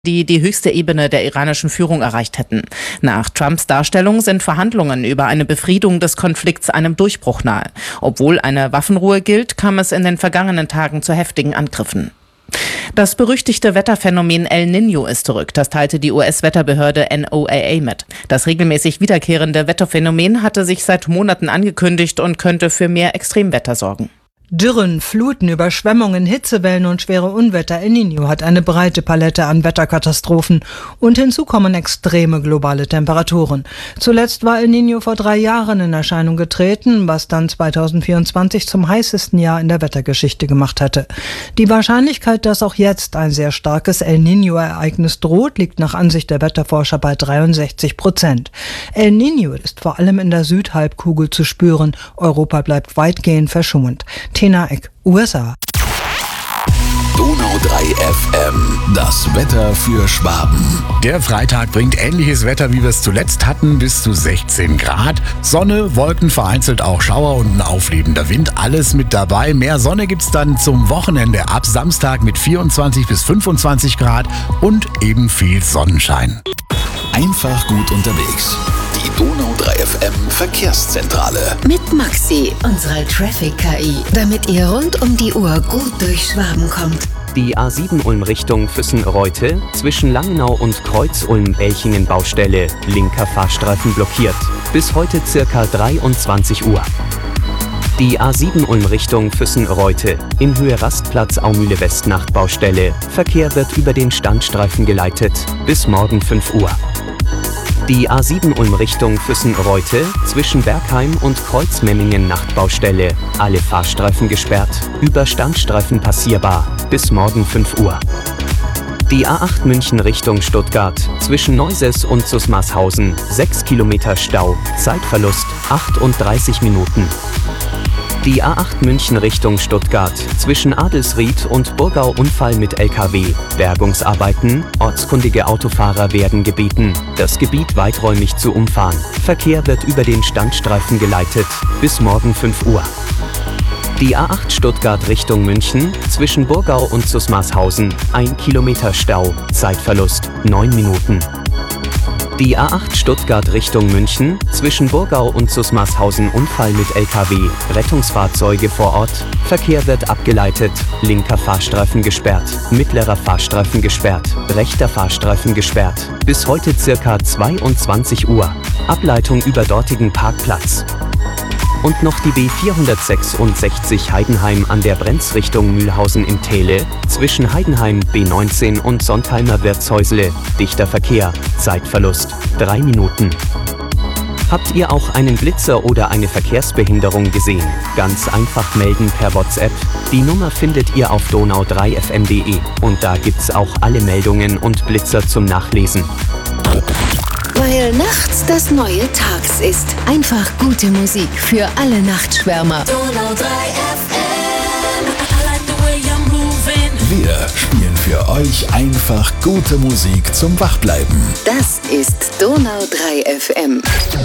die höchste Ebene der iranischen Führung erreicht hätten. Nach Trumps Darstellung sind Verhandlungen über eine Befriedung des Konflikts einem Durchbruch nahe. Obwohl eine Waffenruhe gilt, kam es in den vergangenen Tagen zu heftigen Angriffen. Das berüchtigte Wetterphänomen El Niño ist zurück, das teilte die US-Wetterbehörde NOAA mit. Das regelmäßig wiederkehrende Wetterphänomen hatte sich seit Monaten angekündigt und könnte für mehr Extremwetter sorgen. Dürren, Fluten, Überschwemmungen, Hitzewellen und schwere Unwetter. El Niño hat eine breite Palette an Wetterkatastrophen und hinzu kommen extreme globale Temperaturen. Zuletzt war El Niño vor 3 Jahren in Erscheinung getreten, was dann 2024 zum heißesten Jahr in der Wettergeschichte gemacht hätte. Die Wahrscheinlichkeit, dass auch jetzt ein sehr starkes El Niño-Ereignis droht, liegt nach Ansicht der Wetterforscher bei 63%. El Niño ist vor allem in der Südhalbkugel zu spüren. Europa bleibt weitgehend verschont. Tina Eck, USA. Donau 3 FM, das Wetter für Schwaben. Der Freitag bringt ähnliches Wetter, wie wir es zuletzt hatten, bis zu 16 Grad. Sonne, Wolken, vereinzelt auch Schauer und ein auflebender Wind, alles mit dabei. Mehr Sonne gibt's dann zum Wochenende ab Samstag mit 24 bis 25 Grad und eben viel Sonnenschein. Einfach gut unterwegs. Die Donau 3 FM Verkehrszentrale. Mit Maxi, unserer Traffic-KI, damit ihr rund um die Uhr gut durch Schwaben kommt. Die A7 Ulm Richtung Füssen-Reute, zwischen Langenau und Kreuz-Ulm-Elchingen-Baustelle, linker Fahrstreifen blockiert. Bis heute circa 23 Uhr. Die A7 Ulm Richtung Füssen-Reute, in Höhe Rastplatz Aumühle-Westnacht-Baustelle. Verkehr wird über den Standstreifen geleitet, bis morgen 5 Uhr. Die A7 Ulm Richtung Füssen-Reute, zwischen Bergheim und Kreuz-Memmingen Nachtbaustelle. Alle Fahrstreifen gesperrt, über Standstreifen passierbar, bis morgen 5 Uhr. Die A8 München Richtung Stuttgart, zwischen Neuses und Susmarshausen, 6 Kilometer Stau, Zeitverlust 38 Minuten. Die A8 München Richtung Stuttgart, zwischen Adelsried und Burgau Unfall mit LKW, Bergungsarbeiten, ortskundige Autofahrer werden gebeten, das Gebiet weiträumig zu umfahren. Verkehr wird über den Standstreifen geleitet, bis morgen 5 Uhr. Die A8 Stuttgart Richtung München, zwischen Burgau und Susmarshausen, 1 Kilometer Stau, Zeitverlust 9 Minuten. Die A8 Stuttgart Richtung München, zwischen Burgau und Susmarshausen Unfall mit LKW, Rettungsfahrzeuge vor Ort, Verkehr wird abgeleitet, linker Fahrstreifen gesperrt, mittlerer Fahrstreifen gesperrt, rechter Fahrstreifen gesperrt, bis heute circa 22 Uhr, Ableitung über dortigen Parkplatz. Und noch die B466 Heidenheim an der Brenz Richtung Mühlhausen im Täle, zwischen Heidenheim B19 und Sontheimer Wirtshäusle, dichter Verkehr, Zeitverlust 3 Minuten. Habt ihr auch einen Blitzer oder eine Verkehrsbehinderung gesehen? Ganz einfach melden per WhatsApp. Die Nummer findet ihr auf donau3fm.de und da gibt's auch alle Meldungen und Blitzer zum Nachlesen. Weil nachts das neue Tags ist. Einfach gute Musik für alle Nachtschwärmer. Donau 3 FM. I like the way you're moving. Wir spielen für euch einfach gute Musik zum Wachbleiben. Das ist Donau 3 FM.